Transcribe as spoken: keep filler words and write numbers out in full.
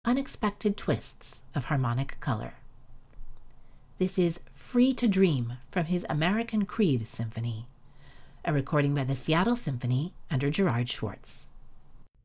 unexpected twists of harmonic color. This is Free to Dream from his American Creed Symphony, a recording by the Seattle Symphony under Gerard Schwartz.